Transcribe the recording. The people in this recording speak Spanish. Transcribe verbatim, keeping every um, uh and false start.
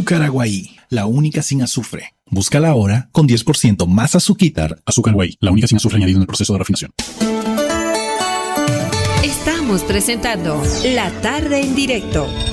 Azúcar Aguaí, la única sin azufre. Búscala ahora con diez por ciento más azuquitar. Azúcar Aguaí, la única sin azufre añadido en el proceso de refinación. Estamos presentando La Tarde en Directo